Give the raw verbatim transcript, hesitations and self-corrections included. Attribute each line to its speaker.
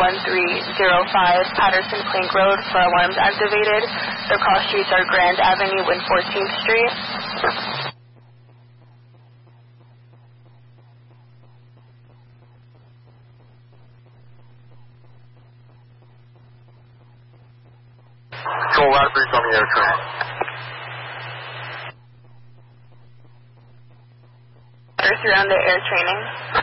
Speaker 1: one three zero five Patterson Plank Road for alarms activated. The cross streets are Grand Avenue and fourteenth Street.
Speaker 2: Control Radbridge on the air train.
Speaker 1: Earth, you're on the air training.